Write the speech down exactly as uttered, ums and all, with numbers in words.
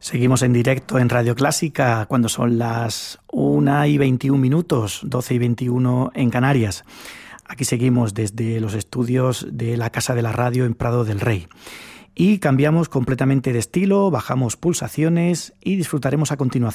Seguimos en directo en Radio Clásica cuando son las una y veintiún minutos, doce y veintiuno en Canarias. Aquí seguimos desde los estudios de la Casa de la Radio en Prado del Rey. Y cambiamos completamente de estilo, bajamos pulsaciones y disfrutaremos a continuación